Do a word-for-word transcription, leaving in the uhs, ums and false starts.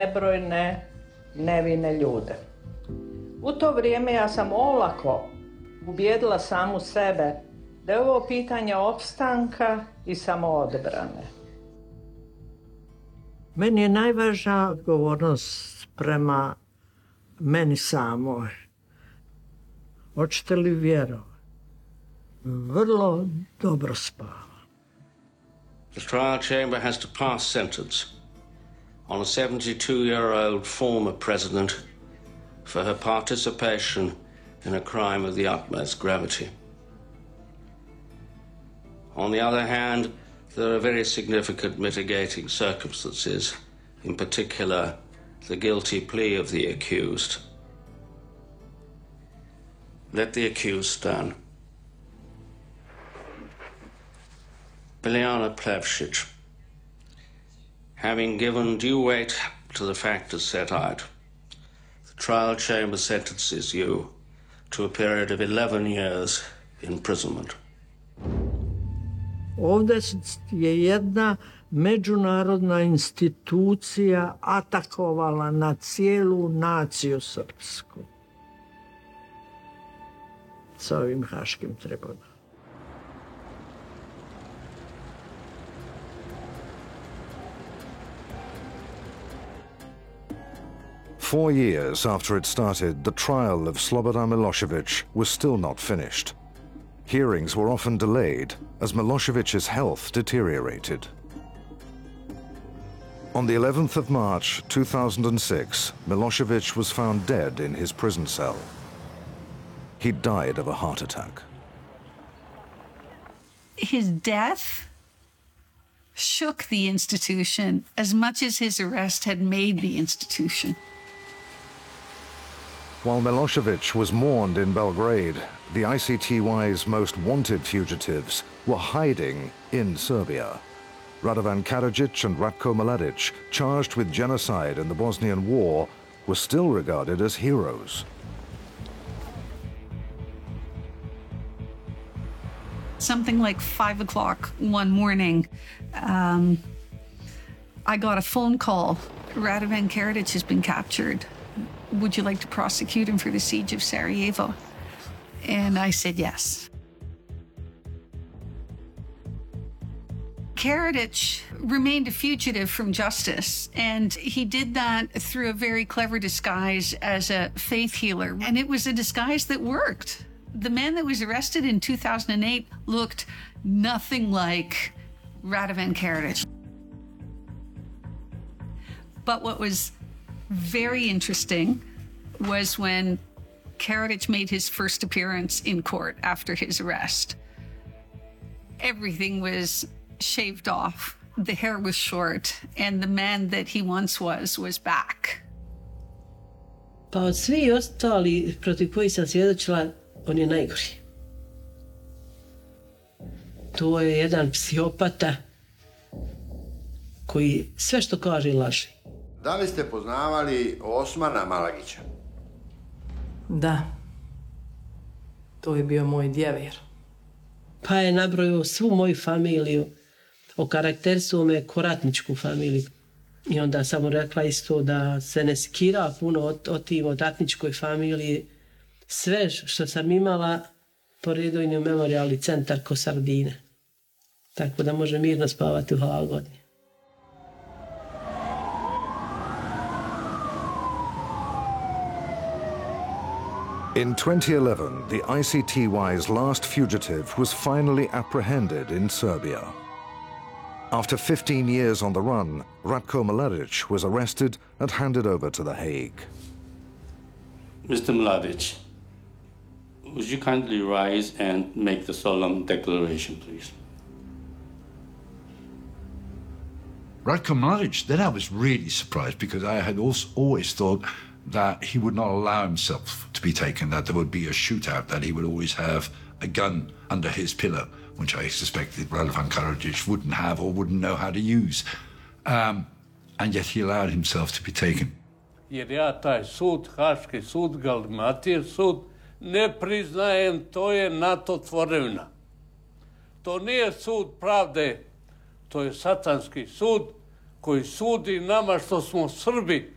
nebrojne nevine ljude. U to vrijeme ja sam olako ubijedila samu sebe da je ovo pitanje opstanka i samoodbrane. Meni je najvažnija odgovornost prema meni samoj. Hoćete li vjerovati? Vrlo dobro spavam. The trial chamber has to pass sentence on a seventy-two-year-old former president for her participation in a crime of the utmost gravity. On the other hand, there are very significant mitigating circumstances, in particular, the guilty plea of the accused. Let the accused stand. Biljana Plavšić, having given due weight to the factors set out, the trial chamber sentences you to a period of eleven years imprisonment. Ovdje je jedna međunarodna institucija atakovala na cijelu naciju srpsku sa ovim haškim tribunalom. Four years after it started, the trial of Slobodan Milošević was still not finished. Hearings were often delayed as Milošević's health deteriorated. On the eleventh of March two thousand six, Milošević was found dead in his prison cell. He died of a heart attack. His death shook the institution as much as his arrest had made the institution. While Milošević was mourned in Belgrade, the I C T Y's most wanted fugitives were hiding in Serbia. Radovan Karadzic and Ratko Mladic, charged with genocide in the Bosnian War, were still regarded as heroes. Something like five o'clock one morning, um, I got a phone call. Radovan Karadzic has been captured. Would you like to prosecute him for the siege of Sarajevo? And I said yes. Karadzic remained a fugitive from justice, and he did that through a very clever disguise as a faith healer, and it was a disguise that worked. The man that was arrested in two thousand eight looked nothing like Radovan Karadzic. But what was very interesting was when Karadzic made his first appearance in court after his arrest. Everything was shaved off. The hair was short, and the man that he once was was back. Pa od svi ostali protiv kojih sam svjedočila, on je najgori. To je jedan psihopata koji sve što kaže laže. Da li ste poznavali Osmana Malagića? Da. To je bio moj djevir. Pa je nabrojio svu moju familiju. Okarakterisao me ko ratničku familiju. I onda sam mu rekla isto da se ne skira puno od, od tim od ratničkoj familiji. Sve što sam imala poredio i u memorijalni centar ko sardine. Tako da može mirno spavati u Halagodni. In twenty eleven, the I C T Y's last fugitive was finally apprehended in Serbia. After fifteen years on the run, Ratko Mladic was arrested and handed over to The Hague. Mister Mladic, would you kindly rise and make the solemn declaration, please? Ratko Mladic, then I was really surprised because I had also always thought that he would not allow himself to be taken, that there would be a shootout, that he would always have a gun under his pillow, which I suspected Radovan Karadzic wouldn't have or wouldn't know how to use. Um, and yet he allowed himself to be taken. Jer ja taj sud, Haški sud, Galmatir sud, ne priznajem, to je NATO tvorevina. To nije sud pravde, to je satanski sud koji sudi nama što smo Srbi,